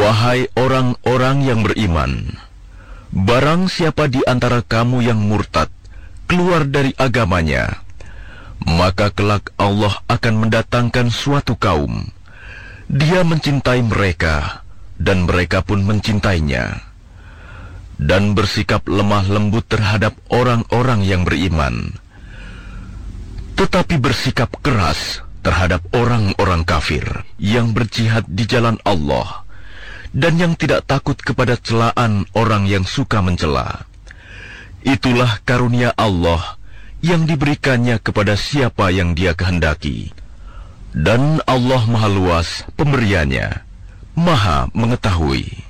Wahai orang-orang yang beriman, barang siapa di antara kamu yang murtad keluar dari agamanya, maka kelak Allah akan mendatangkan suatu kaum. Dia mencintai mereka, dan mereka pun mencintainya, dan bersikap lemah lembut terhadap orang-orang yang beriman, tetapi bersikap keras terhadap orang-orang kafir yang berjihad di jalan Allah, dan yang tidak takut kepada celaan orang yang suka mencela. Itulah karunia Allah yang diberikannya kepada siapa yang Dia kehendaki. Dan Allah Maha Luas pemberiannya, Maha Mengetahui.